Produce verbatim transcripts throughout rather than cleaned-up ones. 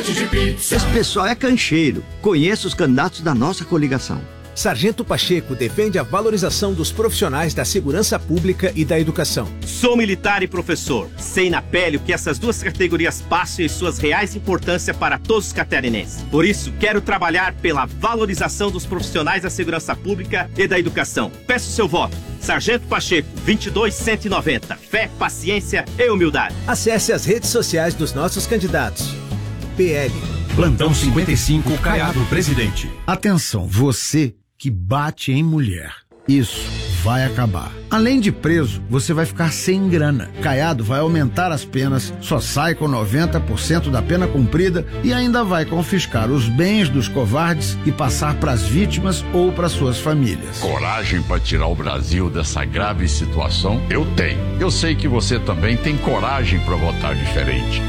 Esse pessoal é cancheiro. Conheço os candidatos da nossa coligação. Sargento Pacheco defende a valorização dos profissionais da segurança pública e da educação. Sou militar e professor. Sei na pele o que essas duas categorias passam e suas reais importâncias para todos os catarinenses. Por isso, quero trabalhar pela valorização dos profissionais da segurança pública e da educação. Peço seu voto. Sargento Pacheco, vinte e dois cento e noventa. Fé, paciência e humildade. Acesse as redes sociais dos nossos candidatos. P L. Plantão cinquenta e cinco, Caiado Presidente. Atenção, você que bate em mulher. Isso vai acabar. Além de preso, você vai ficar sem grana. Caiado vai aumentar as penas, só sai com noventa por cento da pena cumprida e ainda vai confiscar os bens dos covardes e passar para as vítimas ou para suas famílias. Coragem para tirar o Brasil dessa grave situação? Eu tenho. Eu sei que você também tem coragem para votar diferente.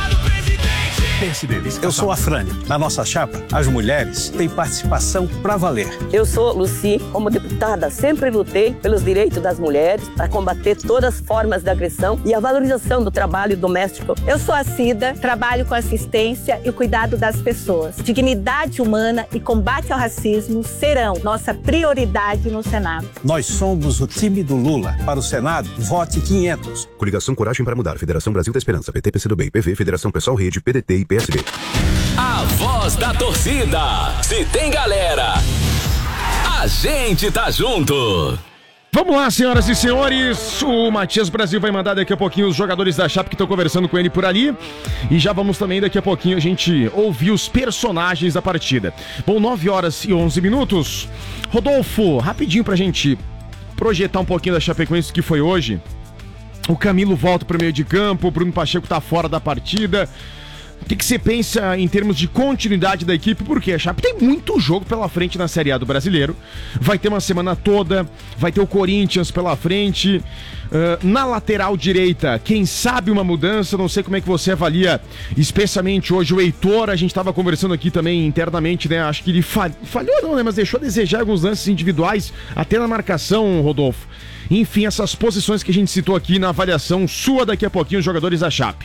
Eu sou a Frane. Na nossa chapa, as mulheres têm participação pra valer. Eu sou Luci. Como deputada, sempre lutei pelos direitos das mulheres para combater todas as formas de agressão e a valorização do trabalho doméstico. Eu sou a Cida, trabalho com assistência e o cuidado das pessoas. Dignidade humana e combate ao racismo serão nossa prioridade no Senado. Nós somos o time do Lula. Para o Senado, vote quinhentos. Coligação Coragem para Mudar, Federação Brasil da Esperança, P T, P C do B, P V, Federação Pessoal Rede, P D T e P S B. A voz da torcida. Se tem galera, a gente tá junto. Vamos lá, senhoras e senhores, o Matias Brasil vai mandar daqui a pouquinho os jogadores da Chape que estão conversando com ele por ali. E já vamos também daqui a pouquinho a gente ouvir os personagens da partida. Bom, nove horas e onze minutos. Rodolfo, rapidinho pra gente projetar um pouquinho da Chapecoense que foi hoje. O Camilo volta pro meio de campo, o Bruno Pacheco tá fora da partida. O que, que você pensa em termos de continuidade da equipe? Porque a Chape tem muito jogo pela frente na Série A do Brasileiro. Vai ter uma semana toda, vai ter o Corinthians pela frente. Uh, na lateral direita, quem sabe uma mudança, não sei como é que você avalia, especialmente hoje o Heitor, a gente estava conversando aqui também internamente, né? Acho que ele falhou, falhou não, né? Mas deixou a desejar alguns lances individuais, até na marcação, Rodolfo. Enfim, essas posições que a gente citou aqui na avaliação sua daqui a pouquinho, os jogadores da Chape.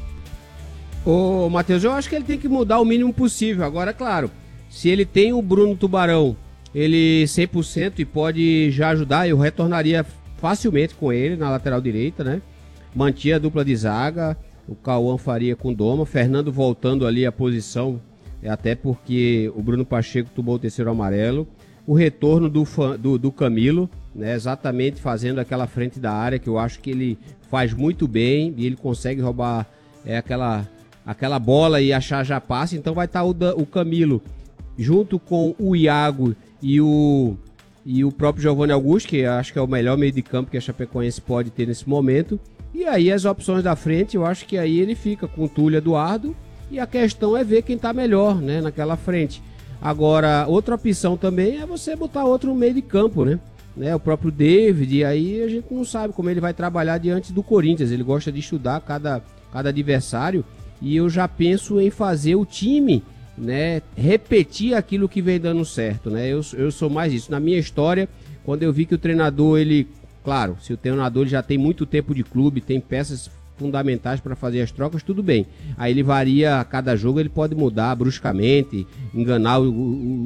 Ô, Matheus, eu acho que ele tem que mudar o mínimo possível. Agora, claro, se ele tem o Bruno Tubarão, ele cem por cento e pode já ajudar, eu retornaria facilmente com ele na lateral direita, né? Mantinha a dupla de zaga, o Cauã faria com Doma, Fernando voltando ali a posição, até porque o Bruno Pacheco tomou o terceiro amarelo. O retorno do, do, do Camilo, né? Exatamente fazendo aquela frente da área, que eu acho que ele faz muito bem e ele consegue roubar é, aquela... aquela bola e achar já passe, então vai estar o, o Camilo junto com o Iago e o, e o próprio Giovanni Augusto, que acho que é o melhor meio de campo que a Chapecoense pode ter nesse momento. E aí as opções da frente, eu acho que aí ele fica com o Túlio Eduardo e a questão é ver quem está melhor, né, naquela frente. Agora, outra opção também é você botar outro meio de campo, né? né? O próprio David, e aí a gente não sabe como ele vai trabalhar diante do Corinthians, ele gosta de estudar cada, cada adversário. E eu já penso em fazer o time, né, repetir aquilo que vem dando certo, né? Eu, eu sou mais isso. Na minha história, quando eu vi que o treinador, ele... Claro, se o treinador ele já tem muito tempo de clube, tem peças fundamentais para fazer as trocas, tudo bem. Aí ele varia a cada jogo, ele pode mudar bruscamente, enganar o, o,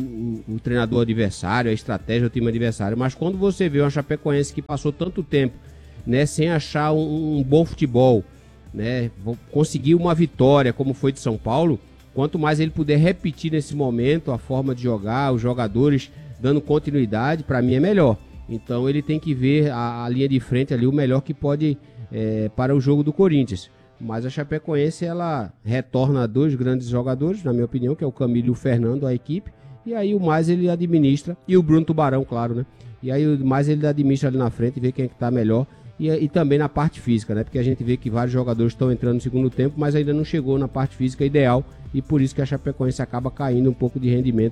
o, o treinador adversário, a estratégia do time adversário. Mas quando você vê uma Chapecoense que passou tanto tempo, né, sem achar um, um bom futebol, né, conseguir uma vitória como foi de São Paulo, quanto mais ele puder repetir nesse momento a forma de jogar, os jogadores dando continuidade, para mim é melhor. Então ele tem que ver a, a linha de frente ali, o melhor que pode é, para o jogo do Corinthians. Mas a Chapecoense, ela retorna a dois grandes jogadores, na minha opinião, que é o Camilo e o Fernando, a equipe, e aí o mais ele administra, e o Bruno Tubarão, claro, né? E aí o mais ele administra ali na frente e vê quem é que tá melhor. E, e também na parte física, né? Porque a gente vê que vários jogadores estão entrando no segundo tempo, mas ainda não chegou na parte física ideal, e por isso que a Chapecoense acaba caindo um pouco de rendimento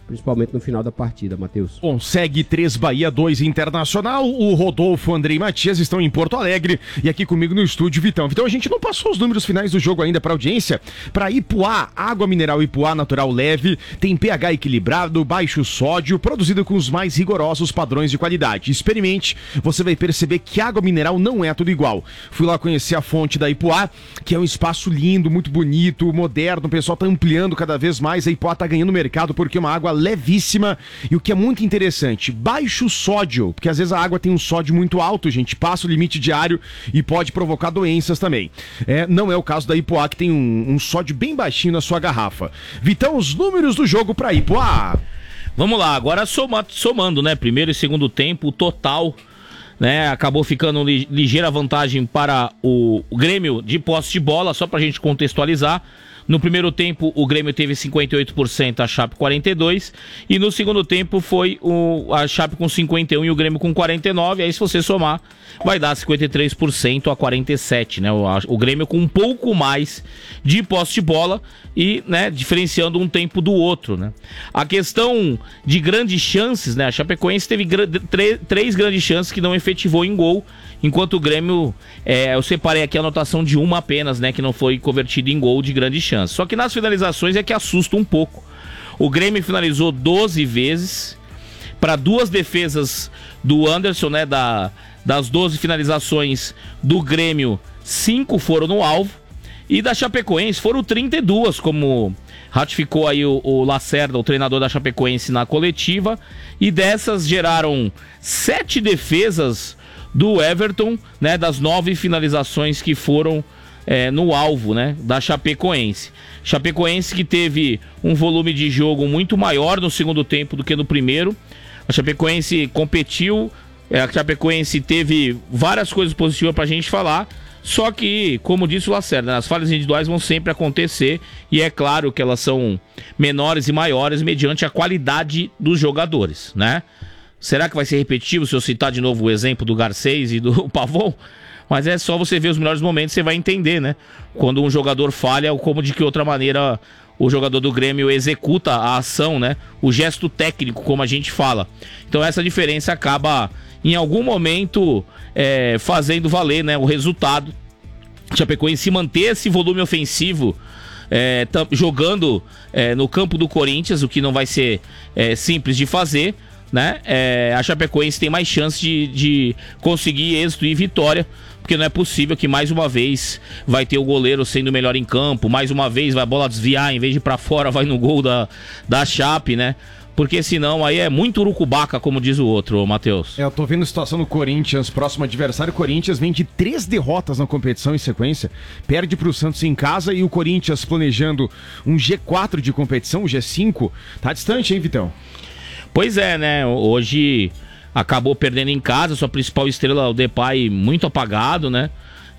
principalmente no final da partida, Matheus. Consegue três Bahia, dois Internacional. O Rodolfo, Andrei e Matias estão em Porto Alegre e aqui comigo no estúdio, Vitão. Então a gente não passou os números finais do jogo ainda para audiência. Para Ipuá, água mineral Ipuá natural leve, tem pH equilibrado, baixo sódio, produzido com os mais rigorosos padrões de qualidade. Experimente, você vai perceber que água mineral não é tudo igual. Fui lá conhecer a fonte da Ipuá, que é um espaço lindo, muito bonito, moderno. O pessoal tá ampliando cada vez mais. A Ipuá tá ganhando mercado porque é uma água levíssima e o que é muito interessante, baixo sódio, porque às vezes a água tem um sódio muito alto, gente, passa o limite diário e pode provocar doenças também. É, não é o caso da Ipuá, que tem um, um sódio bem baixinho na sua garrafa. Vitão, os números do jogo para Ipuá. Vamos lá, agora soma, somando, né, primeiro e segundo tempo, o total, né, acabou ficando li, ligeira vantagem para o, o Grêmio de posse de bola, só pra gente contextualizar. No primeiro tempo, o Grêmio teve cinquenta e oito por cento, a Chape quarenta e dois por cento. E no segundo tempo foi o, a Chape com cinquenta e um por cento e o Grêmio com quarenta e nove por cento. Aí se você somar, vai dar cinquenta e três por cento a quarenta e sete por cento, né? O, o Grêmio com um pouco mais de posse de bola e, né, diferenciando um tempo do outro, né? A questão de grandes chances, né? A Chapecoense teve três grandes chances que não efetivou em gol, enquanto o Grêmio, é, eu separei aqui a anotação de uma apenas, né, que não foi convertida em gol de grande chance. Só que nas finalizações é que assusta um pouco. O Grêmio finalizou doze vezes para duas defesas do Anderson, né, da, das doze finalizações do Grêmio, cinco foram no alvo, e da Chapecoense foram trinta e duas, como ratificou aí o, o Lacerda, o treinador da Chapecoense, na coletiva, e dessas geraram sete defesas do Everton, né, das nove finalizações que foram é, no alvo, né, da Chapecoense. Chapecoense que teve um volume de jogo muito maior no segundo tempo do que no primeiro. A Chapecoense competiu, é, a Chapecoense teve várias coisas positivas pra gente falar, só que, como disse o Lacerda, as falhas individuais vão sempre acontecer e é claro que elas são menores e maiores mediante a qualidade dos jogadores, né? Será que vai ser repetitivo se eu citar de novo o exemplo do Garcês e do Pavon? Mas é só você ver os melhores momentos, você vai entender, né? Quando um jogador falha, como de que outra maneira o jogador do Grêmio executa a ação, né? O gesto técnico, como a gente fala. Então essa diferença acaba, em algum momento, é, fazendo valer, né, o resultado. Chapecoense se manter esse volume ofensivo, é, jogando é, no campo do Corinthians, o que não vai ser é, simples de fazer, né? É, a Chapecoense tem mais chance de, de conseguir êxito e vitória, porque não é possível que mais uma vez vai ter o goleiro sendo melhor em campo, mais uma vez vai a bola desviar, em vez de ir pra fora vai no gol da, da Chape, né? Porque senão aí é muito urucubaca, como diz o outro, Matheus. É, eu tô vendo a situação do Corinthians, próximo adversário. O Corinthians vem de três derrotas na competição em sequência, perde pro Santos em casa, e o Corinthians planejando um G quatro de competição, o G cinco, tá distante, hein, Vitão? Pois é, né? Hoje acabou perdendo em casa, sua principal estrela, o Depay, muito apagado, né?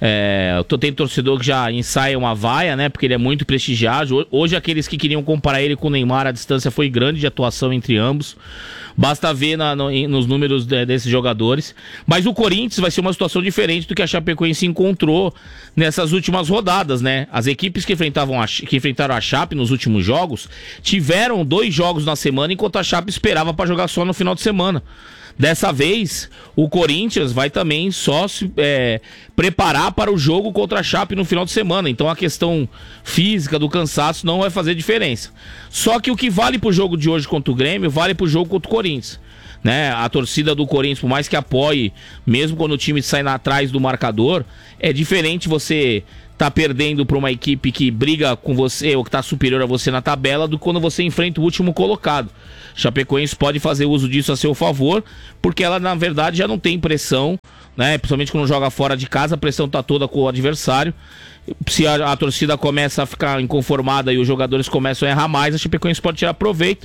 É, tem torcedor que já ensaia uma vaia, né? Porque ele é muito prestigiado. Hoje aqueles que queriam comparar ele com o Neymar, a distância foi grande de atuação entre ambos. Basta ver na, no, nos números de, desses jogadores. Mas o Corinthians vai ser uma situação diferente do que a Chapecoense encontrou nessas últimas rodadas, né? As equipes que, enfrentavam a, que enfrentaram a Chape nos últimos jogos tiveram dois jogos na semana, enquanto a Chape esperava para jogar só no final de semana. Dessa vez, o Corinthians vai também só se é, preparar para o jogo contra a Chape no final de semana. Então a questão física do cansaço não vai fazer diferença. Só que o que vale para o jogo de hoje contra o Grêmio, vale para o jogo contra o Corinthians, né? A torcida do Corinthians, por mais que apoie, mesmo quando o time sai atrás do marcador, é diferente você tá perdendo para uma equipe que briga com você ou que tá superior a você na tabela do que quando você enfrenta o último colocado. Chapecoense pode fazer uso disso a seu favor, porque ela na verdade já não tem pressão, né? Principalmente quando joga fora de casa, a pressão tá toda com o adversário. Se a, a torcida começa a ficar inconformada e os jogadores começam a errar mais, a Chapecoense pode tirar proveito.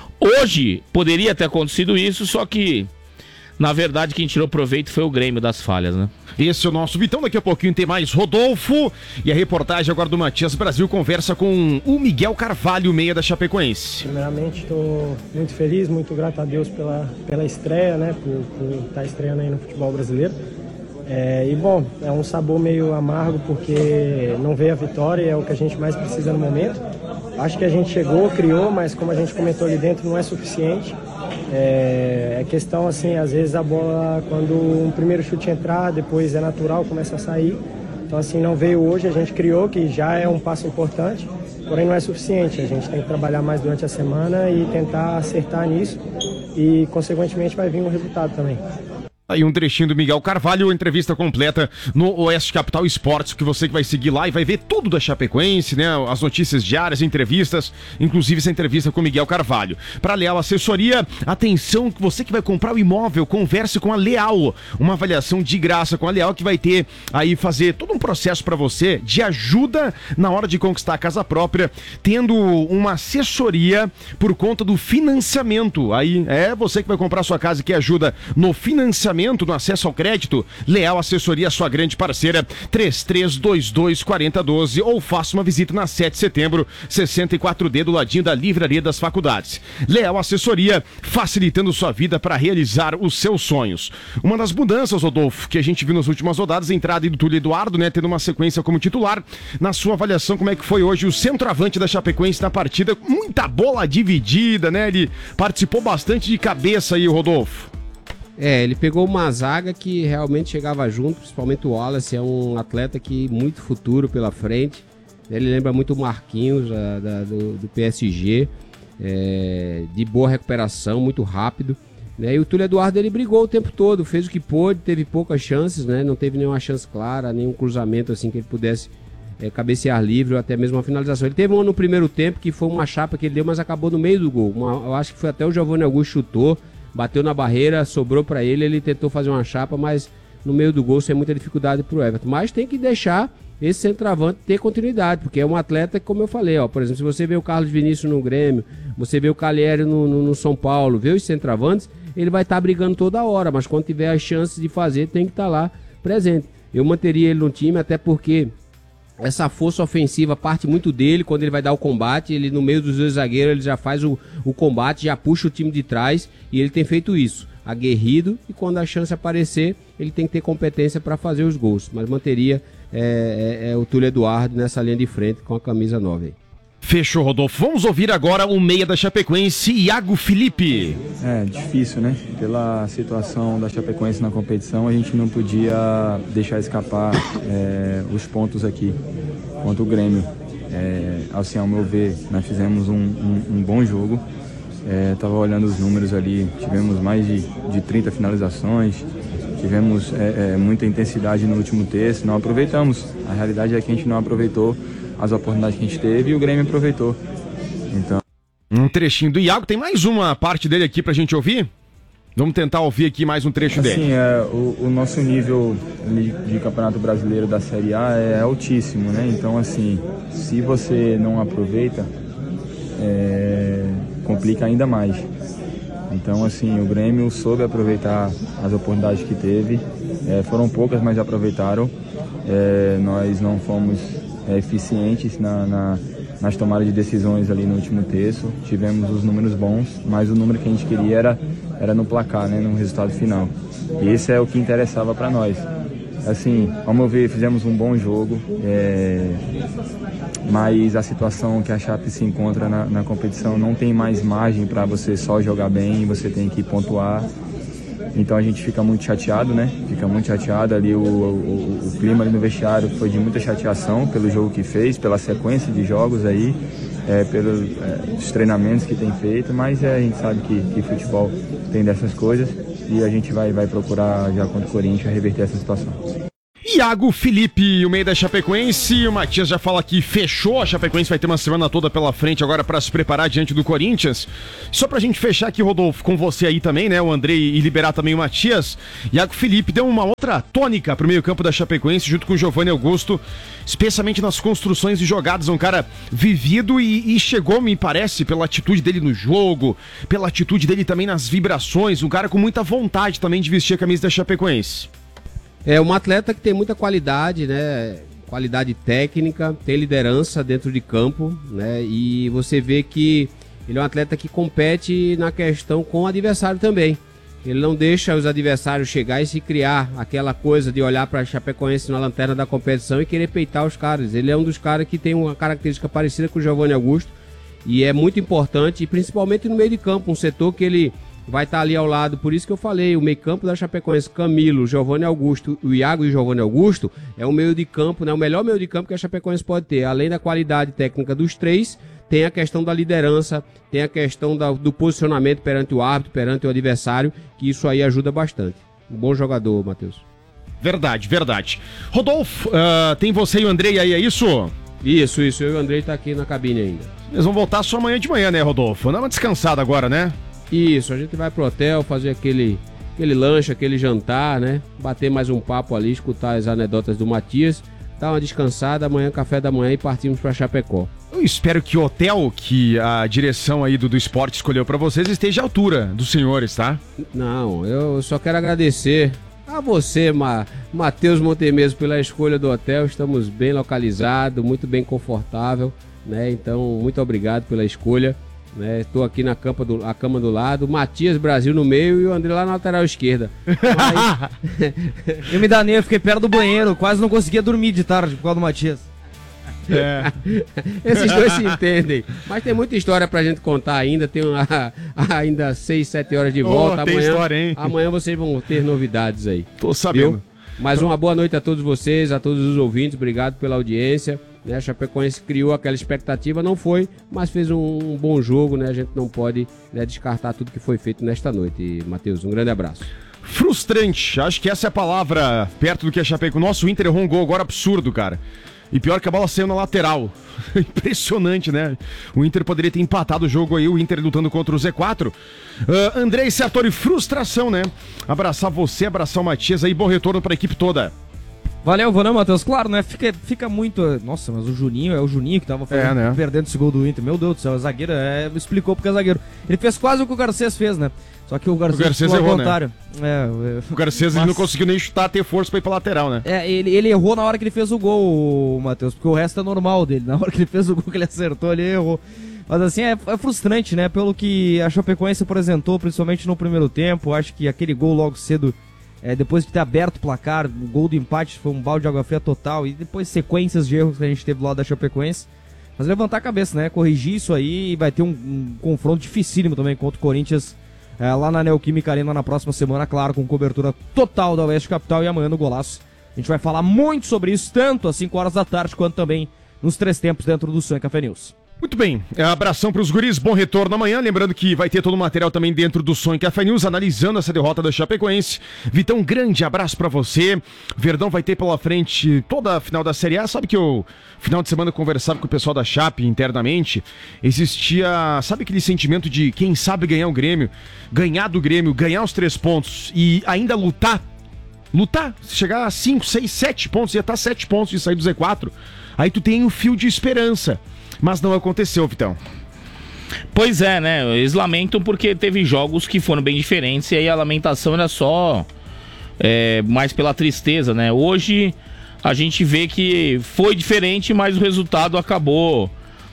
Hoje poderia ter acontecido isso, só que na verdade quem tirou proveito foi o Grêmio das falhas, né? Esse é o nosso Vitão, daqui a pouquinho tem mais Rodolfo e a reportagem agora do Matias Brasil conversa com o Miguel Carvalho, meia da Chapecoense. Primeiramente estou muito feliz, muito grato a Deus pela, pela estreia, né, por, por estar estreando aí no futebol brasileiro. É, e bom, é um sabor meio amargo porque não veio a vitória, é o que a gente mais precisa no momento. acho que a gente chegou, criou, mas como a gente comentou ali dentro, não é suficiente. É, é questão, assim, às vezes a bola, quando um primeiro chute entrar, depois é natural, começa a sair. Então, assim, não veio hoje, a gente criou, que já é um passo importante, porém não é suficiente. A gente tem que trabalhar mais durante a semana e tentar acertar nisso e, consequentemente, vai vir um resultado também. Aí um trechinho do Miguel Carvalho, entrevista completa no Oeste Capital Esportes, que você que vai seguir lá e vai ver tudo da Chapecoense, né? As notícias diárias, entrevistas, inclusive essa entrevista com o Miguel Carvalho. Para Leal Assessoria, atenção, que você que vai comprar o imóvel, converse com a Leal, uma avaliação de graça com a Leal que vai ter aí fazer todo um processo para você de ajuda na hora de conquistar a casa própria, tendo uma assessoria por conta do financiamento. Aí é você que vai comprar sua casa e que ajuda no financiamento, no acesso ao crédito. Leal Assessoria, sua grande parceira, três três dois dois, quatro zero um dois, ou faça uma visita na sete de setembro, sessenta e quatro D, do ladinho da Livraria das Faculdades. Leal Assessoria, facilitando sua vida para realizar os seus sonhos. Uma das mudanças, Rodolfo, que a gente viu nas últimas rodadas, a entrada do Túlio Eduardo, né, tendo uma sequência como titular. Na sua avaliação, como é que foi hoje o centroavante da Chapecoense na partida? Muita bola dividida, né? Ele participou bastante de cabeça aí, Rodolfo. É, ele pegou uma zaga que realmente chegava junto, principalmente o Wallace, é um atleta que muito futuro pela frente. Ele lembra muito o Marquinhos da, da, do, do P S G, é, de boa recuperação, muito rápido. Né? E o Túlio Eduardo, ele brigou o tempo todo, fez o que pôde, teve poucas chances, né? Não teve nenhuma chance clara, nenhum cruzamento assim que ele pudesse é, cabecear livre ou até mesmo uma finalização. Ele teve uma no primeiro tempo que foi uma chapa que ele deu, mas acabou no meio do gol. Uma, eu acho que foi até o Giovanni Augusto chutou, bateu na barreira, sobrou para ele, ele tentou fazer uma chapa, mas no meio do gol sem muita dificuldade pro Everton. Mas tem que deixar esse centroavante ter continuidade, porque é um atleta que, como eu falei, ó, por exemplo, se você vê o Carlos Vinícius no Grêmio, você vê o Calheri no, no, no São Paulo, vê os centroavantes, ele vai estar tá brigando toda hora, mas quando tiver as chances de fazer, tem que estar tá lá presente. Eu manteria ele no time, até porque essa força ofensiva parte muito dele quando ele vai dar o combate. Ele, no meio dos dois zagueiros, ele já faz o, o combate, já puxa o time de trás, e ele tem feito isso, aguerrido, e quando a chance aparecer, ele tem que ter competência para fazer os gols. Mas manteria é, é, é, o Túlio Eduardo nessa linha de frente com a camisa nove aí. Fechou, Rodolfo. Vamos ouvir agora o meia da Chapecoense, Iago Felipe. É difícil, né? Pela situação da Chapecoense na competição, a gente não podia deixar escapar é, os pontos aqui contra o Grêmio. É, assim, ao meu ver, nós fizemos um, um, um bom jogo. Estava é, olhando os números ali, tivemos mais de, de trinta finalizações, tivemos é, é, muita intensidade no último terço, não aproveitamos. A realidade é que a gente não aproveitou as oportunidades que a gente teve e o Grêmio aproveitou. Então... Um trechinho do Iago, tem mais uma parte dele aqui pra gente ouvir? Vamos tentar ouvir aqui mais um trecho assim, dele. Sim, é, o, o nosso nível de Campeonato Brasileiro da Série A é altíssimo, né? Então, assim, se você não aproveita, é, complica ainda mais. Então, assim, o Grêmio soube aproveitar as oportunidades que teve. É, foram poucas, mas aproveitaram. É, nós não fomos é, eficientes na, na, nas tomadas de decisões ali no último terço. Tivemos os números bons, mas o número que a gente queria era, era no placar, né, no resultado final. E esse é o que interessava para nós. Assim, ao meu ver, fizemos um bom jogo, é, mas a situação que a Chape se encontra na, na competição não tem mais margem para você só jogar bem, você tem que pontuar. Então a gente fica muito chateado, né? Fica muito chateado ali, o, o, o clima ali no vestiário foi de muita chateação pelo jogo que fez, pela sequência de jogos aí, é, pelos é, treinamentos que tem feito, mas é, a gente sabe que, que futebol tem dessas coisas e a gente vai, vai procurar já contra o Corinthians reverter essa situação. Iago Felipe, o meio da Chapecoense. O Matias já fala que fechou. A Chapecoense vai ter uma semana toda pela frente agora para se preparar diante do Corinthians. Só pra gente fechar aqui, Rodolfo, com você aí também, né? O Andrei, e liberar também o Matias. Iago Felipe deu uma outra tônica pro meio campo da Chapecoense junto com o Giovanni Augusto, especialmente nas construções de jogadas. Um cara vivido e, e chegou, me parece, pela atitude dele no jogo, pela atitude dele também nas vibrações. Um cara com muita vontade também de vestir a camisa da Chapecoense. É um atleta que tem muita qualidade, né? Qualidade técnica, tem liderança dentro de campo, né? E você vê que ele é um atleta que compete na questão com o adversário também. Ele não deixa os adversários chegar e se criar aquela coisa de olhar para a Chapecoense na lanterna da competição e querer peitar os caras. Ele é um dos caras que tem uma característica parecida com o Giovanni Augusto, E é muito importante, principalmente no meio de campo, um setor que ele vai estar ali ao lado. Por isso que eu falei, o meio campo da Chapecoense, Camilo, Giovanni Augusto, o Iago e o Giovanni Augusto, é o meio de campo, né, o melhor meio de campo que a Chapecoense pode ter. Além da qualidade técnica dos três, tem a questão da liderança, tem a questão da, do posicionamento perante o árbitro, perante o adversário, que isso aí ajuda bastante. Um bom jogador, Matheus. Verdade, verdade. Rodolfo, uh, tem você e o Andrei aí, é isso? Isso, isso. Eu e o Andrei tá aqui na cabine ainda. Eles vão voltar só amanhã de manhã, né, Rodolfo? Dá uma descansada agora, né? Isso, a gente vai pro hotel, fazer aquele, aquele lanche, aquele jantar, né? Bater mais um papo ali, escutar as anedotas do Matias, dar uma descansada, amanhã café da manhã e partimos pra Chapecó. Eu espero que o hotel que a direção aí do, do esporte escolheu pra vocês esteja à altura dos senhores, tá? Não, eu só quero agradecer a você, Ma, Matheus Montemeso, pela escolha do hotel. Estamos bem localizados, muito bem confortável, né? Então, muito obrigado pela escolha. Estou né? aqui na cama, do, a cama do lado, Matias Brasil no meio e o André lá na lateral esquerda. Mas... eu me danei, eu fiquei perto do banheiro, quase não conseguia dormir de tarde por causa do Matias. É. Esses dois se entendem. Mas tem muita história pra gente contar ainda. Tem uma, ainda seis, sete horas de volta. Oh, tem amanhã, história, hein? Amanhã vocês vão ter novidades aí. Tô sabendo. Viu? Mas uma boa noite a todos vocês, a todos os ouvintes. Obrigado pela audiência. Né? A Chapecoense criou aquela expectativa, não foi, mas fez um, um bom jogo, né? A gente não pode né, descartar tudo que foi feito nesta noite. Matheus, um grande abraço. Frustrante, acho que essa é a palavra perto do que a Chapecoense. Nossa, o Inter errou um gol agora absurdo, cara. E pior que a bola saiu na lateral. Impressionante, né? O Inter poderia ter empatado o jogo aí, o Inter lutando contra o Z quatro. Uh, Andrei Sartori, frustração, né? Abraçar você, abraçar o Matias aí, bom retorno pra equipe toda. Valeu, Vanão, Matheus. Claro, né? Fica, fica muito... Nossa, mas o Juninho, é o Juninho que tava fazendo, é, né? perdendo esse gol do Inter. Meu Deus do céu, o zagueiro é, explicou porque é zagueiro. Ele fez quase o que o Garcês fez, né? Só que o Garcês, o Garcês errou, né? É, o Garcês mas... ele não conseguiu nem chutar, ter força pra ir pra lateral, né? É, ele, ele errou na hora que ele fez o gol, Matheus, porque o resto é normal dele. Na hora que ele fez o gol que ele acertou, ele errou. Mas assim, é, é frustrante, né? Pelo que a Chapecoense apresentou, principalmente no primeiro tempo. Acho que aquele gol logo cedo... É, depois de ter aberto o placar, o gol do empate foi um balde de água fria total. E depois sequências de erros que a gente teve do lado da Chapecoense. Mas levantar a cabeça, né? Corrigir isso aí e vai ter um, um confronto dificílimo também contra o Corinthians é, lá na Neoquímica Arena na próxima semana, claro, com cobertura total da Oeste Capital e amanhã no Golaço. A gente vai falar muito sobre isso, tanto às cinco horas da tarde quanto também nos três tempos dentro do Sonho Café News. Muito bem, abração pros guris, bom retorno amanhã, lembrando que vai ter todo o material também dentro do Sonho Café News, analisando essa derrota da Chapecoense. Vitão, grande abraço pra você. Verdão vai ter pela frente toda a final da Série A. Sabe que eu, final de semana, eu conversava com o pessoal da Chape internamente, existia, sabe aquele sentimento de quem sabe ganhar o Grêmio, ganhar do Grêmio, ganhar os três pontos e ainda lutar, lutar, se chegar a cinco, seis, sete pontos, ia estar sete pontos de sair do Z quatro, aí tu tem um fio de esperança. Mas não aconteceu, Vitão. Pois é, né? Eles lamentam porque teve jogos que foram bem diferentes e aí a lamentação era só é, mais pela tristeza, né? Hoje a gente vê que foi diferente, mas o resultado acabou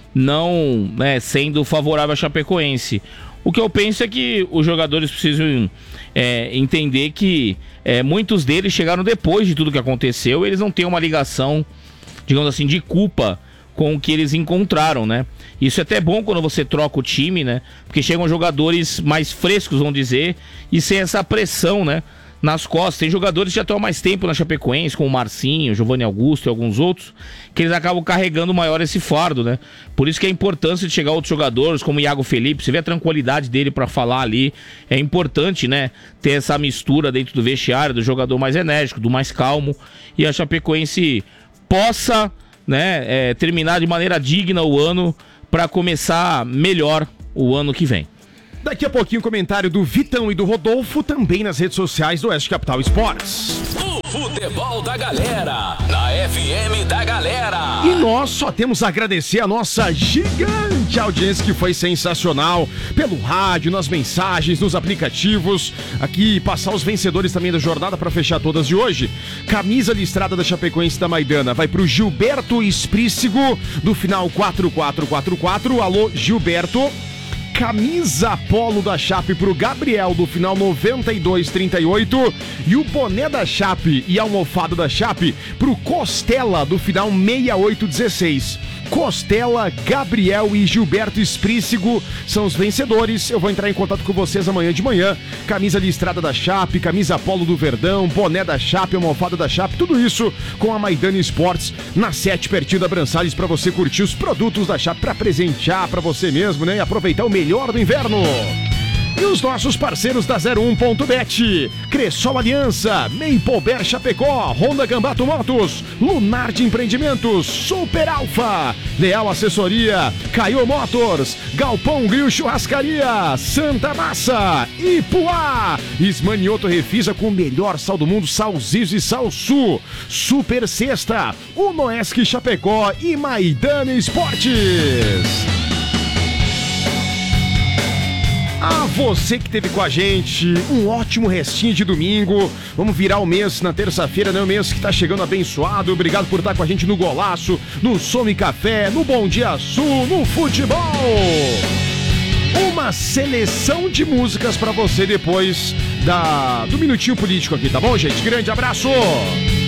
não né, sendo favorável à Chapecoense. O que eu penso é que os jogadores precisam é, entender que é, muitos deles chegaram depois de tudo que aconteceu, eles não têm uma ligação, digamos assim, de culpa com o que eles encontraram, né? Isso é até bom quando você troca o time, né? Porque chegam jogadores mais frescos, vamos dizer, e sem essa pressão, né? Nas costas. Tem jogadores que já estão há mais tempo na Chapecoense, como o Marcinho, o Giovanni Augusto e alguns outros, que eles acabam carregando maior esse fardo, né? Por isso que a importância de chegar outros jogadores, como o Iago Felipe, você vê a tranquilidade dele para falar ali, é importante, né? Ter essa mistura dentro do vestiário, do jogador mais enérgico, do mais calmo, e a Chapecoense possa... Né, é, terminar de maneira digna o ano para começar melhor o ano que vem. Daqui a pouquinho o comentário do Vitão e do Rodolfo também nas redes sociais do Oeste Capital Esportes. O futebol da galera, na F M da galera. E nós só temos a agradecer a nossa gigante audiência que foi sensacional, pelo rádio, nas mensagens, nos aplicativos. Aqui passar os vencedores também da jornada para fechar todas de hoje. Camisa listrada da Chapecoense da Maidana vai pro Gilberto Esprícigo, do final quatro quatro quatro quatro. Alô, Gilberto. camisa polo da Chape pro Gabriel do final noventa e dois trinta e oito e o boné da Chape e a almofada da Chape pro Costela do final sessenta e oito dezesseis. Costela, Gabriel e Gilberto Esprícigo são os vencedores. Eu vou entrar em contato com vocês amanhã de manhã. Camisa listrada da Chape, camisa polo do Verdão, boné da Chape, almofada da Chape, tudo isso com a Maidana Esportes na sete, pertinho da Brançales, para você curtir os produtos da Chape, para presentear para você mesmo, né? E aproveitar o melhor do inverno. E os nossos parceiros da zero um ponto bet, Cressol Aliança, Maple Chapecó, Honda Gambato Motos, Lunar de Empreendimentos, Super Alfa, Leal Assessoria, Caio Motors, Galpão Grill Churrascaria, Santa Massa, Ipuá, Ismanioto Refisa com o melhor sal do mundo, Sal Ziz e Sal Sul, Super Sexta, Unoesc Chapecó e Maidana Esportes. A você que esteve com a gente, um ótimo restinho de domingo. Vamos virar o mês na terça-feira, né? O mês que tá chegando abençoado. Obrigado por estar com a gente no Golaço, no Some Café, no Bom Dia Sul, no futebol. Uma seleção de músicas pra você depois da, do Minutinho Político aqui, tá bom, gente? Grande abraço!